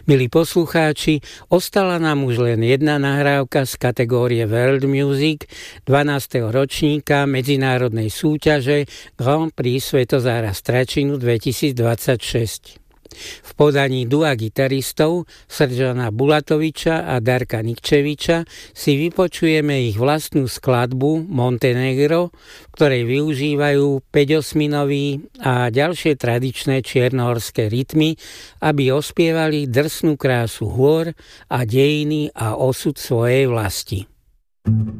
Milí poslucháči, ostala nám už len jedna nahrávka z kategórie World Music 12. ročníka medzinárodnej súťaže Grand Prix Svätozára Stračinu 2026. V podaní dua gitaristov Srdžana Bulatoviča a Darka Nikčeviča si vypočujeme ich vlastnú skladbu Montenegro, v ktorej využívajú 5/8 a ďalšie tradičné čiernohorské rytmy, aby ospievali drsnú krásu hôr a dejiny a osud svojej vlasti.